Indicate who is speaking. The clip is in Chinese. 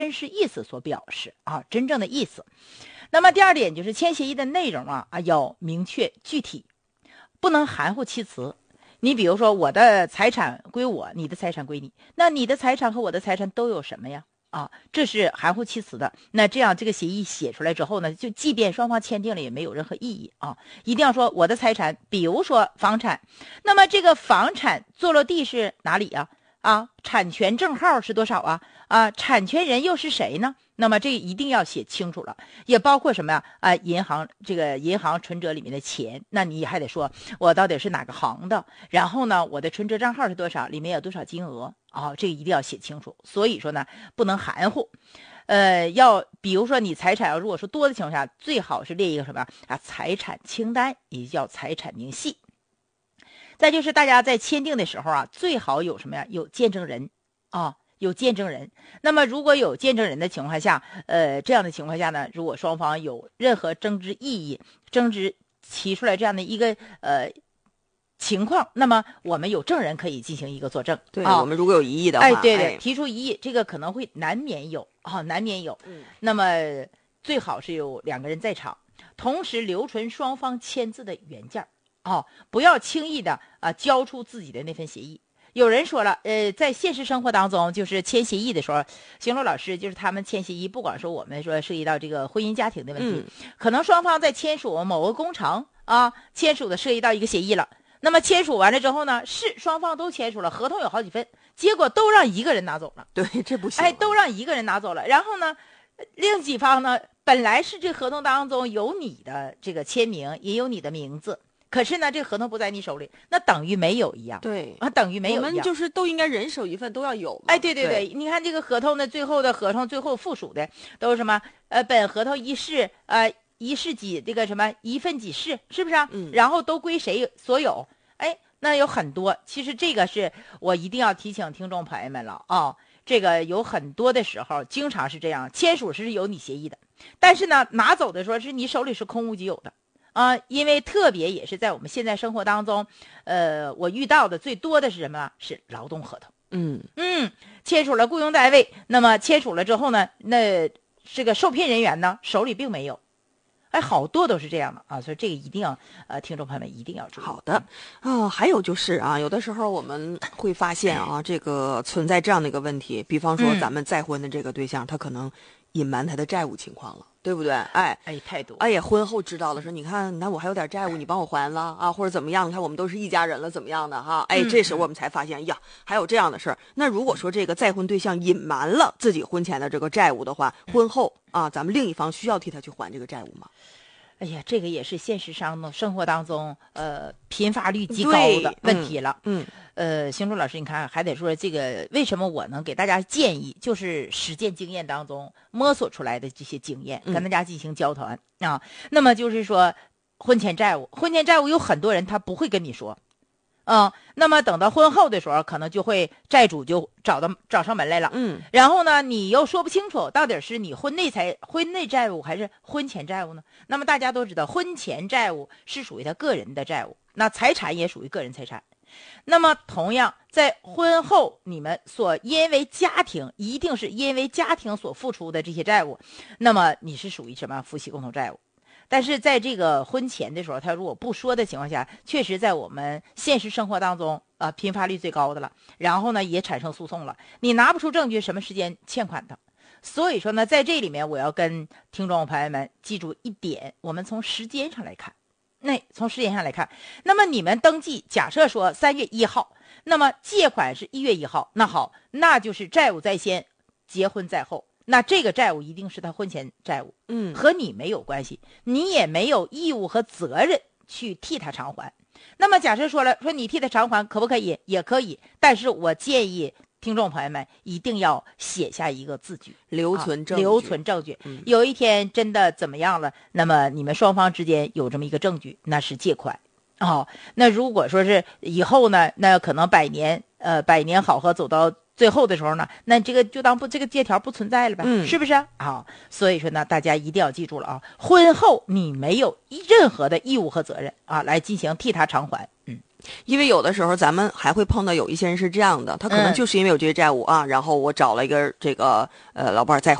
Speaker 1: 真实意思所表示啊，真正的意思。那么第二点就是签协议的内容要明确具体，不能含糊其辞。你比如说我的财产归我，你的财产归你，那你的财产和我的财产都有什么呀？这是含糊其辞的。那这样这个协议写出来之后呢，就即便双方签订了也没有任何意义一定要说我的财产，比如说房产，那么这个房产坐落地是哪里产权证号是多少产权人又是谁呢？那么这一定要写清楚了，也包括什么呀？银行存折里面的钱，那你还得说我到底是哪个行的，然后呢，我的存折账号是多少，里面有多少金额这个一定要写清楚。所以说呢，不能含糊。要比如说你财产如果说多的情况下，最好是列一个什么财产清单，也叫财产明细。再就是大家在签订的时候最好有什么呀？有见证人有见证人。那么如果有见证人的情况下，这样的情况下呢，如果双方有任何争执提出来这样的一个情况，那么我们有证人可以进行一个作证。
Speaker 2: 对，我们如果有异议的话，
Speaker 1: 对，提出异议，这个可能会难免有。那么最好是有2个人在场，同时留存双方签字的原件不要轻易的交出自己的那份协议。有人说了，在现实生活当中，就是签协议的时候，邢璐老师就是他们签协议，不管说我们说涉及到这个婚姻家庭的问题，可能双方在签署某个工程签署的涉及到一个协议了。那么签署完了之后呢，是双方都签署了，合同有好几份，结果都让一个人拿走了。
Speaker 2: 对，这不行。
Speaker 1: 都让一个人拿走了。然后呢，另几方呢，本来是这合同当中有你的这个签名，也有你的名字。可是呢，这合同不在你手里，那等于没有一样。
Speaker 2: 对
Speaker 1: 等于没有一样。
Speaker 2: 我们就是都应该人手一份，都要有。
Speaker 1: 对，你看这个合同的最后附属的都是什么？本合同一式一式几这个什么一份几式，是不是然后都归谁所有？那有很多。其实这个是我一定要提醒听众朋友们了这个有很多的时候，经常是这样，签署是有你协议的，但是呢，拿走的时候是你手里是空无其有的。因为特别也是在我们现在生活当中，我遇到的最多的是什么呢？是劳动合同。签署了雇佣单位，那么签署了之后呢，那这个受聘人员呢手里并没有。好多都是这样的所以这个一定要听众朋友们一定要注意。
Speaker 2: 好的还有就是有的时候我们会发现这个存在这样的一个问题，比方说咱们再婚的这个对象，他可能隐瞒他的债务情况了，对不对？
Speaker 1: 太多。
Speaker 2: 婚后知道了，说你看我还有点债务，你帮我还了或者怎么样？你看我们都是一家人了，怎么样的这时候我们才发现呀，还有这样的事儿。那如果说这个再婚对象隐瞒了自己婚前的这个债务的话，婚后咱们另一方需要替他去还这个债务吗？
Speaker 1: 这个也是现实上生活当中频发率极高的问题了。邢璐老师，你看还得说这个为什么我能给大家建议，就是实践经验当中摸索出来的这些经验，跟大家进行交谈那么就是说婚前债务有很多人他不会跟你说那么等到婚后的时候，可能就会债主就找上门来了。然后呢，你又说不清楚到底是你婚内债务还是婚前债务呢？那么大家都知道，婚前债务是属于他个人的债务，那财产也属于个人财产。那么同样，在婚后你们一定是因为家庭所付出的这些债务，那么你是属于什么夫妻共同债务。但是在这个婚前的时候，他如果不说的情况下，确实在我们现实生活当中频发率最高的了。然后呢，也产生诉讼了，你拿不出证据什么时间欠款的。所以说呢，在这里面我要跟听众朋友们记住一点，我们从时间上来看，那么你们登记假设说3月1号，那么借款是1月1号，那好，那就是债务在先，结婚在后。那这个债务一定是他婚前债务，和你没有关系，你也没有义务和责任去替他偿还。那么假设说你替他偿还可不可以？也可以，但是我建议听众朋友们一定要写下一个字据，
Speaker 2: 留存证据。
Speaker 1: 有一天真的怎么样了，那么你们双方之间有这么一个证据，那是借款那如果说是以后呢，那可能百年好合走到最后的时候呢，那这个就当这个借条不存在了呗，是不是所以说呢，大家一定要记住了婚后你没有任何的义务和责任来进行替他偿还。
Speaker 2: 因为有的时候咱们还会碰到有一些人是这样的，他可能就是因为有这些债务啊，然后我找了一个这个老伴儿再